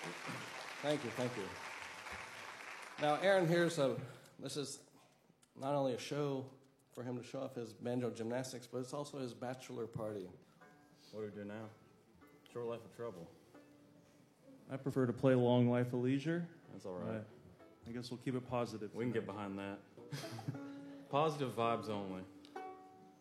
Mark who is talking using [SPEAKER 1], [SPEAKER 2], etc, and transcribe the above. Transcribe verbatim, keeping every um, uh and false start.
[SPEAKER 1] Thank you, thank you. Now, Aaron, here's a, this is not only a show for him to show off his banjo gymnastics, but it's also his bachelor party. What do we do now? Short Life of Trouble.
[SPEAKER 2] I prefer to play Long Life of Leisure.
[SPEAKER 1] That's all right.
[SPEAKER 2] I guess we'll keep it positive.
[SPEAKER 1] We can get behind that. Positive vibes only.